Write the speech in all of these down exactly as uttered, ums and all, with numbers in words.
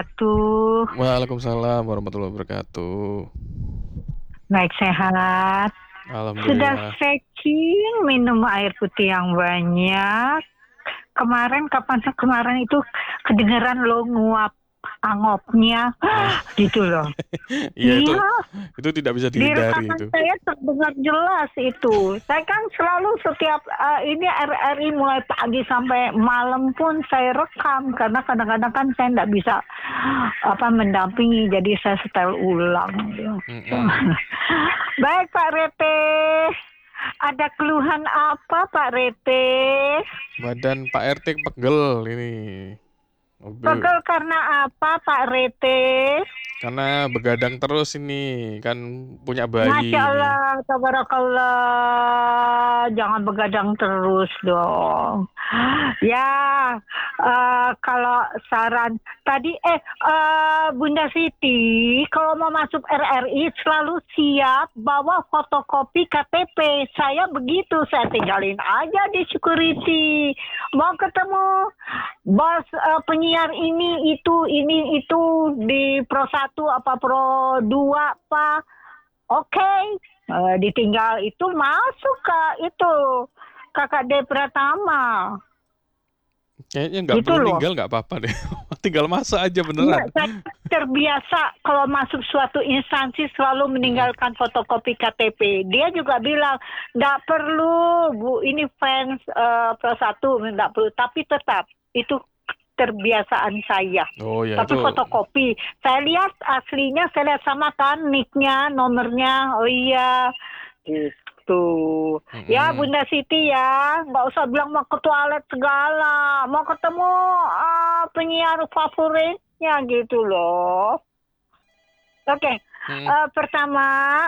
Tuh, Waalaikumsalam warahmatullahi wabarakatuh. baik sehat. Sudah Alhamdulillah. stretching, minum air putih yang banyak. Kemarin kapan kemarin itu kedengeran lo nguap angopnya, Oh. gitu loh. Iya itu Iya, itu tidak bisa di dihindari rekaman itu. saya terdengar jelas itu. Saya kan selalu setiap uh, ini R R I mulai pagi sampai malam pun saya rekam karena kadang-kadang kan saya nggak bisa apa mendampingi, jadi saya setel ulang. Mm-mm. Baik Pak Rete, ada keluhan apa Pak Rete? Badan Pak R T pegel ini. Mobil Pegel karena apa Pak Rete? karena begadang terus ini kan punya Masya bayi ini. Allah, tabarakallah, jangan begadang terus dong. Ya, eh, kalau saran tadi, eh, eh, Bunda Siti, kalau mau masuk R R I selalu siap bawa fotokopi K T P. Saya begitu, saya tinggalin aja di security. Mau ketemu bos eh, penyiar ini itu ini itu di Pro satu apa Pro dua Pak. Oke, eh, ditinggal itu masuk ke itu Kakak D Pratama. Kayaknya nggak Gitu perlu loh. ninggal nggak apa-apa deh. Tinggal masuk aja Iya, beneran. saya terbiasa kalau masuk suatu instansi selalu Mm-mm. meninggalkan fotokopi K T P. Dia juga bilang, nggak perlu Bu, ini fans eh, Pro satu, nggak perlu. Tapi tetap, itu kebiasaan saya. Oh ya Tapi itu. fotokopi, saya lihat aslinya, saya lihat sama kan, nicknya, nomornya, oh iya, gitu. Ya Mm-mm. Bunda Siti ya, nggak usah bilang mau ke toilet segala, mau ketemu uh, penyiar favoritnya gitu loh. Oke, okay. Mm-mm. uh, pertama,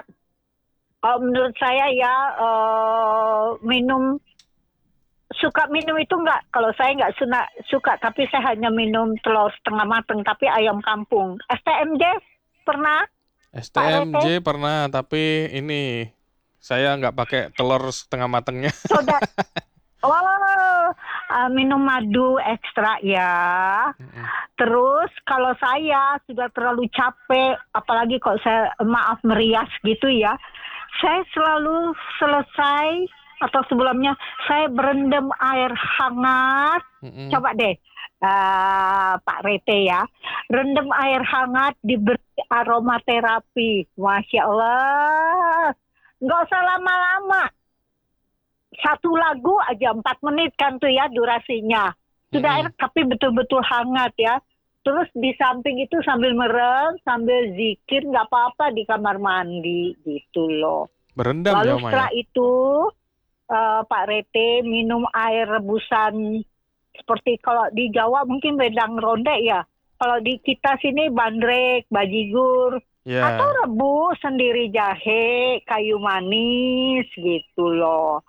uh, menurut saya ya uh, minum suka minum itu enggak, kalau saya enggak suka, suka tapi saya hanya minum telur setengah mateng tapi ayam kampung. S T M J pernah Pak Rete? S T M J pernah tapi ini saya nggak pakai telur setengah matengnya. Soda, oh, uh, minum madu ekstra ya. Mm-mm. Terus kalau saya sudah terlalu capek, apalagi kalau saya maaf merias gitu ya, saya selalu selesai atau sebelumnya saya berendam air hangat. Mm-mm. Coba deh, uh, Pak Rete ya, rendam air hangat diberi aromaterapi. Masya Allah, nggak usah lama-lama. Satu lagu aja empat menit kan tuh ya durasinya. Sudah Mm-mm. enak tapi betul-betul hangat ya. Terus di samping itu sambil merem, sambil zikir nggak apa-apa di kamar mandi gitu loh. Berendam ya Lalu Oma ya. setelah itu uh, Pak Rete minum air rebusan seperti kalau di Jawa mungkin wedang ronde ya. Kalau di kita sini bandrek, bajigur, atau Ya. rebus sendiri jahe, kayu manis gitu loh.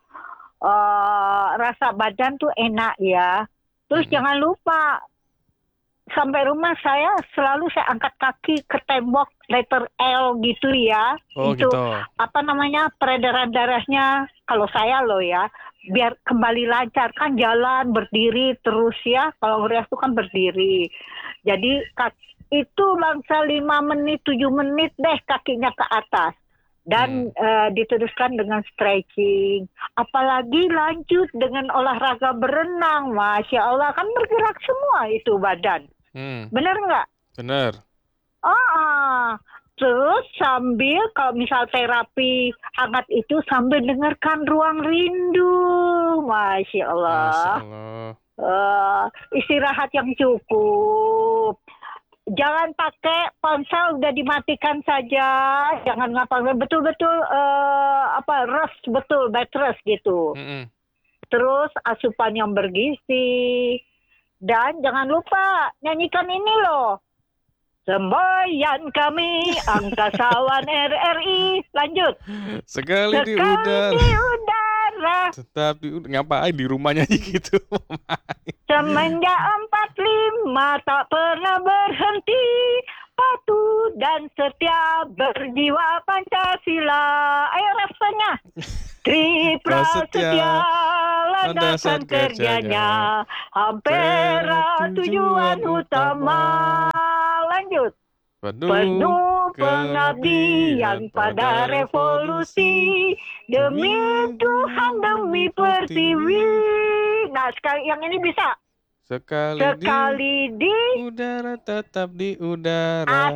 Uh, rasa badan tuh enak ya. Terus Mm-mm. jangan lupa sampai rumah saya selalu saya angkat kaki ke tembok letter L gitu ya. Oh Itu gitu. apa namanya peredaran darahnya kalau saya loh ya. Biar kembali lancar kan jalan berdiri terus ya. Kalau ngerias itu kan berdiri. Jadi itu bangsa lima menit tujuh menit deh kakinya ke atas. Dan Hmm. uh, diteruskan dengan stretching. Apalagi lanjut dengan olahraga berenang. Masya Allah, kan bergerak semua itu badan. Hmm. Bener nggak? Bener. Oh, ah. Terus sambil kalau misal terapi hangat itu sambil dengarkan Ruang Rindu. Masya Allah. Masya Allah. Uh, istirahat yang cukup. Jangan pakai ponsel udah dimatikan saja, jangan ngapain betul-betul uh, apa rest betul bed rest gitu. Mm-mm. Terus asupan yang bergizi dan jangan lupa nyanyikan ini loh. Semboyan kami angkasawan R R I. Lanjut. Sekali di Sekali udara. di udara. Tetap di udara. Ngapain di rumah nyanyi gitu? Semenjak empat lima tak pernah berhenti, patuh dan setia berjiwa Pancasila. Ayo rasanya. Tripra setia landasan kerjanya, Ampera tujuan utama. Penuh Penuh pengabdian pada revolusi, demi Tuhan, demi pertiwi. Nah, sekali yang ini bisa. Sekali, Sekali di, di udara tetap di udara.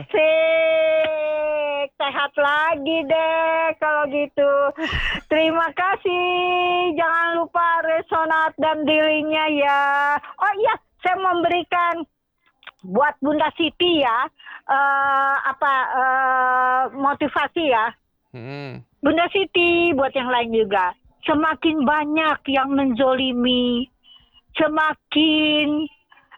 asik. Sehat lagi deh kalau gitu. Terima kasih. Jangan lupa resonat dan dealingnya ya. Oh iya, saya memberikan buat Bunda Siti ya, uh, apa uh, motivasi ya. Hmm. Bunda Siti, buat yang lain juga. Semakin banyak yang menzolimi, semakin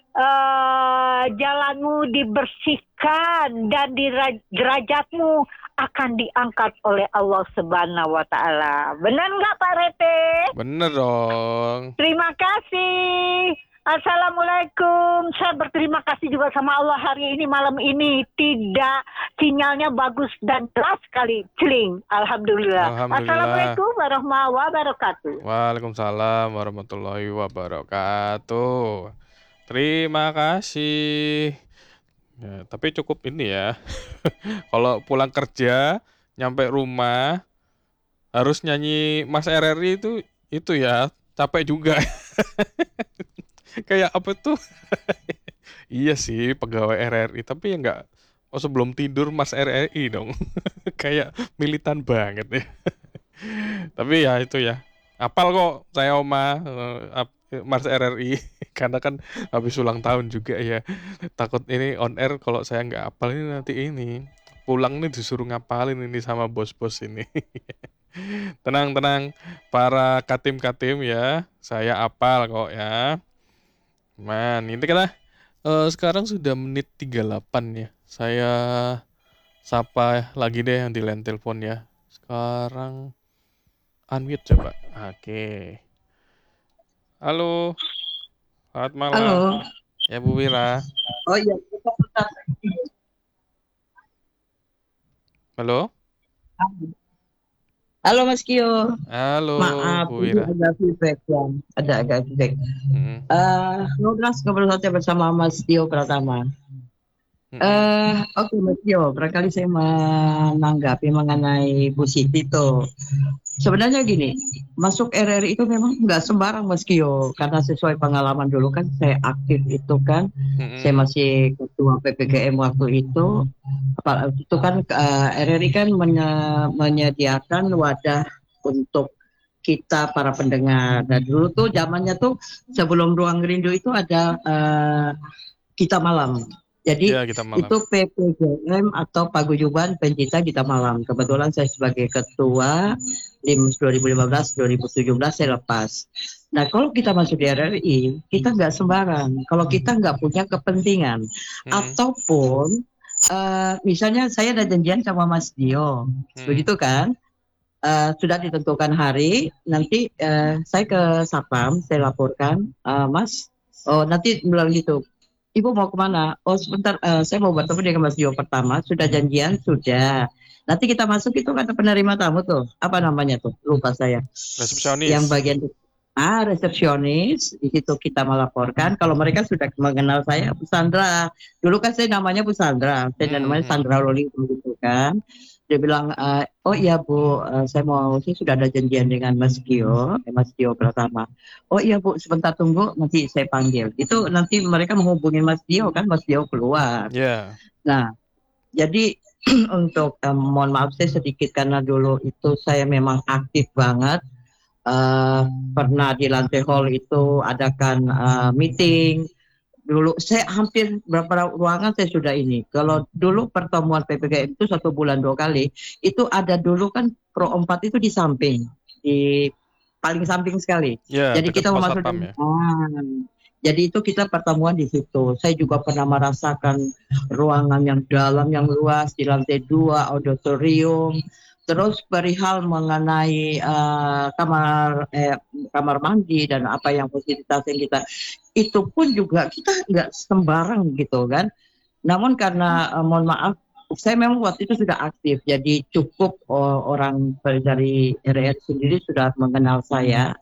uh, jalanmu dibersihkan dan derajatmu akan diangkat oleh Allah Subhanahu wa Ta'ala. Benar nggak Pak Rete? Bener dong. Terima kasih. Assalamualaikum. Saya berterima kasih juga sama Allah hari ini, malam ini tidak sinyalnya bagus dan jelas sekali. Celing. Alhamdulillah. Alhamdulillah. Assalamualaikum warahmatullahi wabarakatuh. Waalaikumsalam warahmatullahi wabarakatuh. Terima kasih. Ya, tapi cukup ini ya. Kalau pulang kerja, nyampe rumah, harus nyanyi Mas R R I itu, itu ya, capek juga. Kayak apa tuh? Iya sih, pegawai R R I, tapi ya enggak. Oh, sebelum tidur Mas R R I dong. Kayak militan banget ya. Tapi ya itu ya. Apal kok saya Oma Mas R R I karena kan habis ulang tahun juga ya. Takut ini on air kalau saya nggak apal ini nanti ini pulang nih disuruh ngapalin ini sama bos-bos ini. Tenang tenang para katim-katim ya. Saya apal kok ya. Man, ini kita uh, sekarang sudah menit tiga puluh delapan ya. Saya sapa lagi deh yang di line telepon ya. Sekarang unmute coba. Oke. Halo. Selamat malam. Halo. Ya Bu Wira. Oh iya. Halo. Halo Mas Kio. Halo. Maaf, Bu Wira. Ada feedback ya. Ada agak feedback. Hmm. Uh, ngobrol ngobrol saja bersama Mas Tio Pratama. Hmm. Uh, Oke okay, Mas Tio, barangkali saya menanggapi mengenai Bu Siti tuh. Sebenarnya gini, masuk R R I itu memang nggak sembarang Mas Kio, karena sesuai pengalaman dulu kan saya aktif itu kan, hmm. saya masih ketua P P G M waktu itu, apa itu kan uh, R R I kan menye- menyediakan wadah untuk kita para pendengar. Dan dulu tuh zamannya tuh sebelum Ruang Rindu itu ada uh, Kita Malam. Jadi ya, itu P P G M atau Paguyuban Pencinta Kita Malam. Kebetulan saya sebagai ketua dua ribu lima belas dua ribu tujuh belas saya lepas. Nah kalau kita masuk di R R I, kita nggak sembarang. Kalau kita nggak punya kepentingan, hmm. ataupun uh, misalnya saya ada janjian sama Mas Dio, hmm. begitu kan? Uh, sudah ditentukan hari, nanti uh, saya ke Satpam, saya laporkan, uh, Mas, oh nanti bilang gitu. Ibu mau kemana? Oh sebentar, uh, saya mau bertemu dengan Mas Dio pertama. Sudah janjian? Sudah. Nanti kita masuk itu kata penerima tamu tuh. Apa namanya tuh? Lupa saya. Resepsionis. Yang bagian ah resepsionis. Di situ kita melaporkan. Kalau mereka sudah mengenal saya, Bu Sandra. Dulu kan saya namanya Bu Sandra. Saya hmm. namanya Sandra Loli gitu kan. Dia bilang, uh, oh iya Bu, uh, saya mau, saya sudah ada janjian dengan Mas Gio, Mas Gio Pratama. Oh iya Bu, sebentar tunggu, nanti saya panggil. Itu nanti mereka menghubungi Mas Gio kan, Mas Gio keluar. Yeah. Nah, jadi untuk, um, mohon maaf saya sedikit karena dulu itu saya memang aktif banget. Uh, pernah di lantai hall itu adakan uh, meeting. Dulu saya hampir berapa ruangan saya sudah ini. Kalau dulu pertemuan P P G M itu satu bulan dua kali, itu ada dulu kan Pro empat itu di samping, di paling samping sekali. Ya, jadi kita masuk ya. ah, jadi itu kita pertemuan di situ. Saya juga pernah merasakan ruangan yang dalam yang luas di lantai dua auditorium. Terus perihal mengenai uh, kamar eh, kamar mandi dan apa yang fasilitas yang kita itu pun juga kita nggak sembarang gitu kan. Namun karena uh, mohon maaf saya memang waktu itu sudah aktif, jadi cukup uh, orang dari R R I sendiri sudah mengenal saya.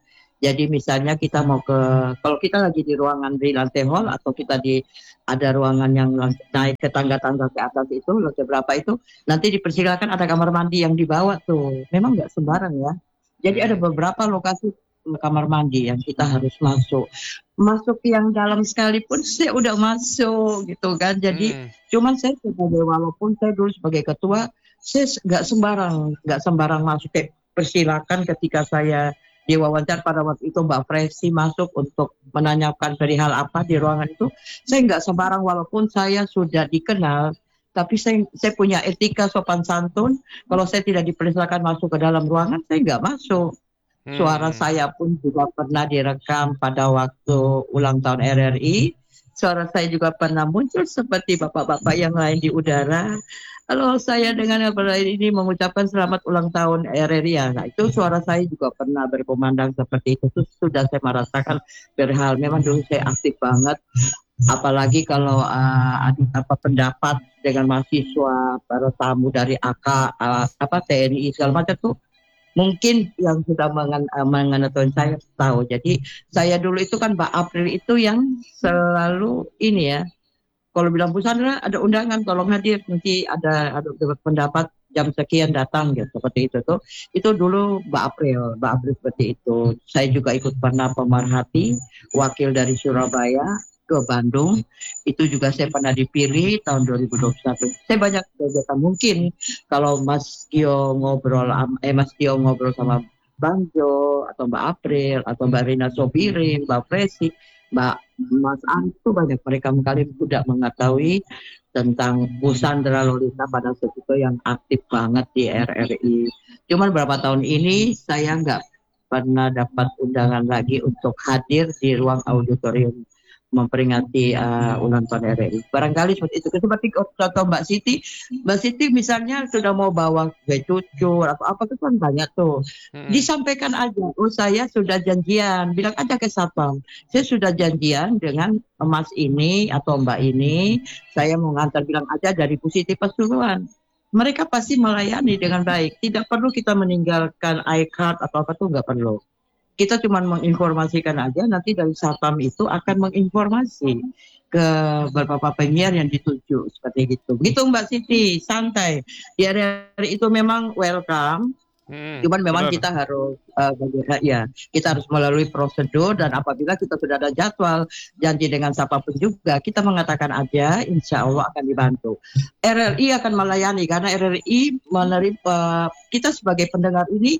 Jadi misalnya kita mau ke, kalau kita lagi di ruangan di lantai hall atau kita di ada ruangan yang lan- naik ke tangga-tangga ke atas itu, lantai berapa itu, nanti dipersilakan ada kamar mandi yang dibawa tuh. Memang nggak sembarang ya. Jadi ada Hmm. beberapa lokasi kamar mandi yang kita harus masuk. Masuk yang dalam sekalipun saya udah masuk gitu kan. Jadi Hmm. cuman saya sebagai, walaupun saya dulu sebagai ketua, saya s- nggak sembarang, nggak sembarang masuk. Kayak persilakan ketika saya diwawancara pada waktu itu Mbak Presi masuk untuk menanyakan perihal apa di ruangan itu, saya nggak sembarang walaupun saya sudah dikenal, tapi saya, saya punya etika sopan santun. Kalau saya tidak dipersilakan masuk ke dalam ruangan, saya nggak masuk. Suara Hmm. saya pun juga pernah direkam pada waktu ulang tahun R R I. Suara saya juga pernah muncul seperti bapak-bapak yang lain di udara. Kalau saya dengan kabar ini mengucapkan selamat ulang tahun R R I, ya, nah itu suara saya juga pernah berkumandang seperti itu. Itu sudah saya merasakan berhal. Memang dulu saya aktif banget. Apalagi kalau uh, ada apa pendapat dengan mahasiswa, para tamu dari A K, uh, apa T N I segala macam tuh, mungkin yang sudah mengen, uh, mengetahui saya tahu. Jadi saya dulu itu kan Mbak April itu yang selalu ini ya, kalau bilang Bu Sandra ada undangan tolong hadir, nanti ada ada pendapat jam sekian datang gitu seperti itu tuh. Itu dulu Mbak April, Mbak April seperti itu. Saya juga ikut pernah pemerhati wakil dari Surabaya ke Bandung. Itu juga saya pernah dipilih tahun dua ribu dua puluh satu. Saya banyak kegiatan, mungkin kalau Mas Tio ngobrol am- eh Mas Tio ngobrol sama Bang Jo atau Mbak April atau Mbak Rina Sobirin, Mbak Presi, Mbak Mas Antu, banyak mereka kali sudah mengetahui tentang Bu Sandra Lolita pada saat itu yang aktif banget di R R I. Cuman berapa tahun ini saya nggak pernah dapat undangan lagi untuk hadir di ruang auditorium memperingati uh, ulang tahun R R I. Barangkali seperti itu. Seperti contoh Mbak Siti, Mbak Siti misalnya sudah mau bawa kue cucur atau apa itu kan banyak tuh. Hmm. Disampaikan aja, oh saya sudah janjian, bilang aja ke satpam, saya sudah janjian dengan Mas ini atau Mbak ini, saya mau ngantar, bilang aja dari Bu Siti Pasuruan. Mereka pasti melayani dengan baik. Tidak perlu kita meninggalkan iCard atau apa tuh, nggak perlu. Kita cuma menginformasikan aja, nanti dari satpam itu akan menginformasi ke beberapa penyiar yang dituju seperti gitu. Begitu Mbak Siti, santai. Di R R I itu memang welcome. Hmm. Cuman memang Benar. kita harus uh, ya kita harus melalui prosedur, dan apabila kita sudah ada jadwal janji dengan siapapun juga, kita mengatakan aja, insya Allah akan dibantu. R R I akan melayani karena R R I menerima uh, kita sebagai pendengar ini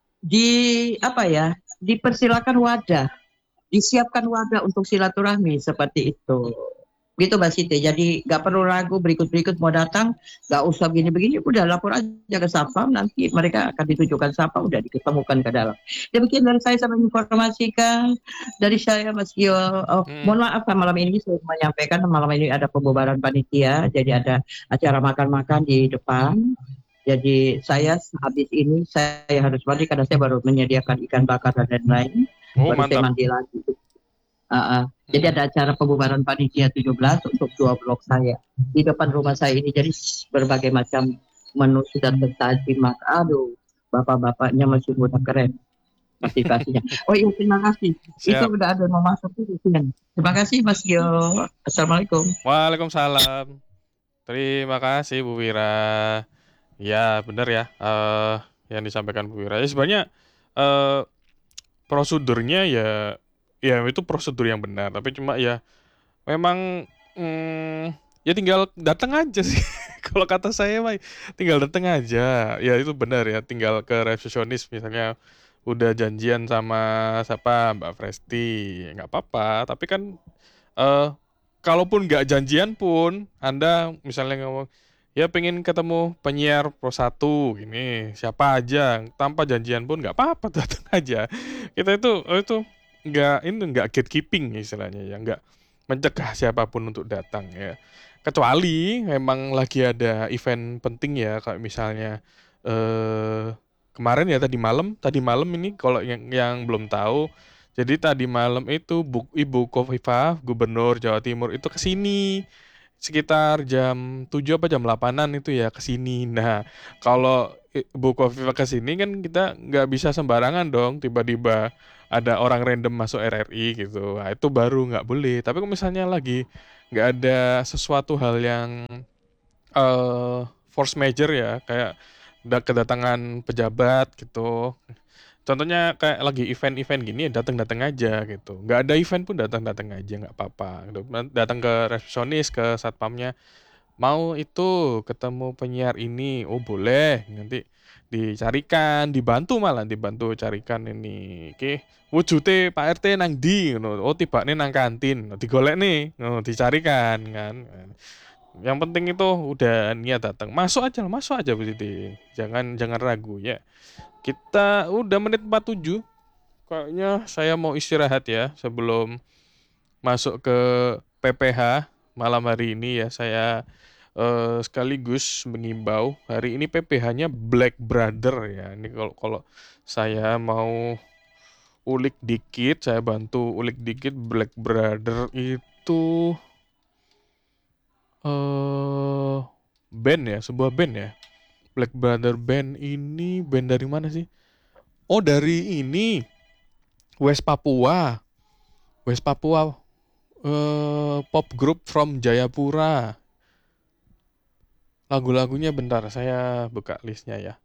di apa ya, dipersilakan wadah, disiapkan wadah untuk silaturahmi seperti itu. Gitu Mbak Siti. Jadi nggak perlu ragu berikut-berikut mau datang, nggak usah begini-begini, udah lapor aja ke satpam, nanti mereka akan ditujukan siapa, udah diketemukan ke dalam. Demikian dari saya, sampai informasikan dari saya Mas Gio. Oh, Hmm. mohon maaf malam ini saya menyampaikan malam ini ada pembubaran panitia, jadi ada acara makan-makan di depan. Jadi saya habis ini saya harus mandi karena saya baru menyediakan ikan bakar dan lain-lain. Oh, Baru saya mantap. mandi lagi. Uh, uh. Jadi Hmm. ada acara pembubaran panitia tujuh belas untuk dua blok saya di depan rumah saya ini. Jadi berbagai macam menu sudah tersaji, mak. Aduh, bapak-bapaknya masih muda, keren motivasinya. Oh iya, terima kasih. Itu Siap. udah ada mau masuk di sini. Terima kasih Mas Gio. Assalamualaikum. Waalaikumsalam. Terima kasih Bu Wira. Ya, benar ya. eh yang disampaikan Bu Wira. Ya, sebenarnya eh prosedurnya ya ya itu prosedur yang benar, tapi cuma ya memang mm, ya tinggal datang aja sih. Kalau kata saya mah tinggal datang aja. Ya itu benar ya, tinggal ke resepsionis misalnya udah janjian sama siapa Mbak Presti, ya nggak apa-apa. Tapi kan eh kalaupun nggak janjian pun, Anda misalnya ngomong ya pengen ketemu penyiar Pro satu gini, siapa aja tanpa janjian pun nggak apa-apa, datang aja. Kita itu oh, itu nggak ini nggak gatekeeping istilahnya ya, nggak mencegah siapapun untuk datang ya. Kecuali memang lagi ada event penting ya, kayak misalnya eh kemarin ya tadi malam, tadi malam ini kalau yang yang belum tahu, jadi tadi malam itu Bu, Ibu Khofifah, Gubernur Jawa Timur itu kesini. sekitar jam tujuh apa jam delapanan itu ya ke sini. Nah, kalau i- Bu Kofifa ke sini kan kita nggak bisa sembarangan dong tiba-tiba ada orang random masuk R R I gitu. Nah, itu baru nggak boleh. Tapi kalau misalnya lagi nggak ada sesuatu hal yang eh force major ya, kayak da- kedatangan pejabat gitu. Contohnya kayak lagi event-event gini ya datang-datang aja gitu. Nggak ada event pun datang-datang aja nggak apa-apa. Gitu. Datang ke resepsionis, ke satpamnya, mau itu ketemu penyiar ini, oh boleh, nanti dicarikan, dibantu malah dibantu carikan ini. Oke, wujute Pak R T nang di, ngono. Oh tiba nih nang kantin, digolek nih, ngono, dicarikan kan. Yang penting itu udah niat datang, masuk aja, lah, masuk aja Bu Siti. Jangan jangan ragu ya. Kita udah menit empat puluh tujuh. Kayaknya saya mau istirahat ya sebelum masuk ke P P H malam hari ini ya. Saya eh, sekaligus mengimbau hari ini P P H-nya Black Brother ya. Ini kalau kalau saya mau ulik dikit, saya bantu ulik dikit Black Brother itu eh band ya, sebuah band ya. Black Brother Band ini band dari mana sih? Oh, dari ini West Papua. West Papua eh, pop group from Jayapura. Lagu-lagunya bentar, saya buka listnya ya.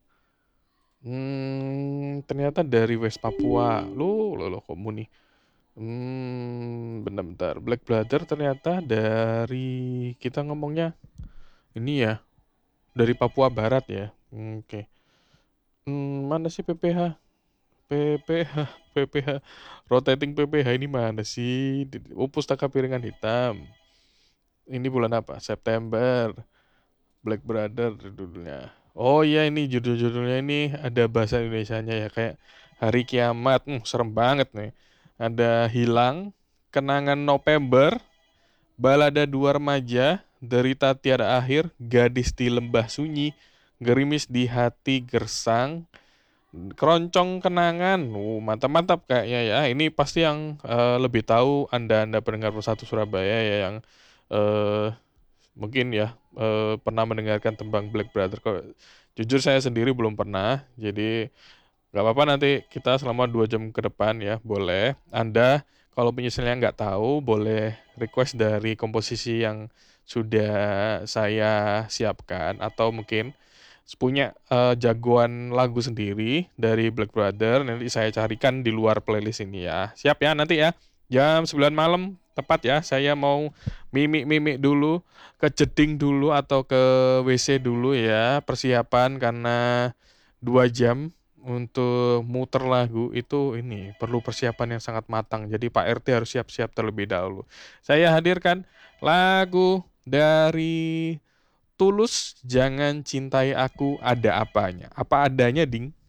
Hmm, ternyata dari West Papua. Loh, loh, loh, kok muni? Hmm, bentar-bentar. Black Brother ternyata dari kita ngomongnya ini ya, dari Papua Barat ya. Hmm, Oke. Hmm, mana sih P P H? P P H, P P H, rotating P P H ini mana sih? Di- Oh, Pustaka Piringan Hitam. Ini bulan apa? September. Black Brother judulnya. Oh iya, ini judul-judulnya ini ada bahasa Indonesianya ya, kayak Hari Kiamat. Hmm, serem banget nih. Ada Hilang, Kenangan November, Balada Dua Remaja, Derita Tiada Akhir, Gadis di Lembah Sunyi, Gerimis di Hati Gersang, Keroncong Kenangan. Uh, mantap-mantap kayaknya ya. Ini pasti yang eh, lebih tahu Anda-Anda pendengar Persatu Surabaya ya, yang eh, mungkin ya eh, pernah mendengarkan tembang Black Brother. Kok jujur saya sendiri belum pernah. Jadi nggak apa-apa, nanti kita selama dua jam ke depan ya, boleh. Anda kalau misalnya nggak tahu, boleh request dari komposisi yang sudah saya siapkan, atau mungkin punya eh, jagoan lagu sendiri dari Black Brother, nanti saya carikan di luar playlist ini ya. Siap ya nanti ya. Jam sembilan malam tepat ya. Saya mau mimik-mimik dulu, ke jeding dulu atau ke W C dulu ya. Persiapan karena dua jam untuk muter lagu itu ini perlu persiapan yang sangat matang. Jadi Pak R T harus siap-siap terlebih dahulu. Saya hadirkan lagu dari Tulus, Jangan Cintai Aku Ada Apanya. Apa adanya, Ding?